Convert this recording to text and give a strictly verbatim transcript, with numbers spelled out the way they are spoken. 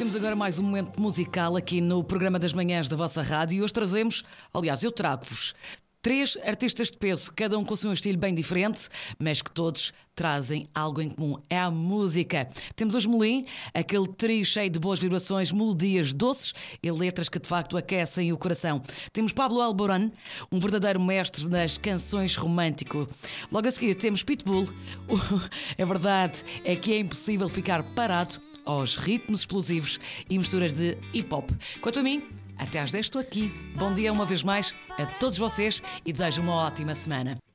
Temos agora mais um momento musical aqui no programa das manhãs da vossa rádio e hoje trazemos, aliás, eu trago-vos três artistas de peso, cada um com o seu estilo bem diferente, mas que todos trazem algo em comum, é a música. Temos hoje Melim, aquele trio cheio de boas vibrações, melodias doces e letras que de facto aquecem o coração. Temos Pablo Alborán, um verdadeiro mestre nas canções romântico. Logo a seguir temos Pitbull. A verdade é que é impossível ficar parado aos ritmos explosivos e misturas de hip-hop. Quanto a mim, até às dez estou aqui. Bom dia uma vez mais a todos vocês e desejo uma ótima semana.